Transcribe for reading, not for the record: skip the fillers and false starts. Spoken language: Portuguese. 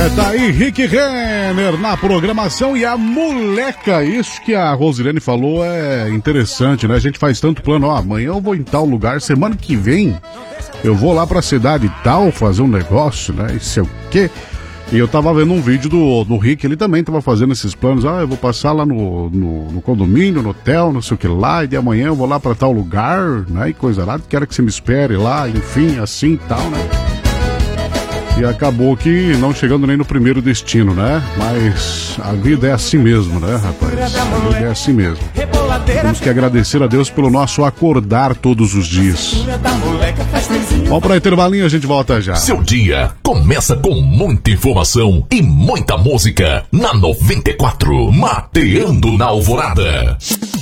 Tá aí Rick Renner na programação e a moleca. Isso que a Rosilene falou é interessante, né? A gente faz tanto plano, ó, amanhã eu vou em tal lugar, semana que vem eu vou lá pra cidade tal fazer um negócio, né? E sei o quê. E eu tava vendo um vídeo do Rick, ele também tava fazendo esses planos. Ah, eu vou passar lá no condomínio, no hotel, não sei o que lá, e de amanhã eu vou lá pra tal lugar, né? E coisa lá, quero que você me espere lá, enfim, assim e tal, né? E acabou que não chegando nem no primeiro destino, né? Mas a vida é assim mesmo, né, rapaz? A vida é assim mesmo. Temos que agradecer a Deus pelo nosso acordar todos os dias. Vamos para intervalinho, a gente volta já. Seu dia começa com muita informação e muita música na 94, Mateando na Alvorada.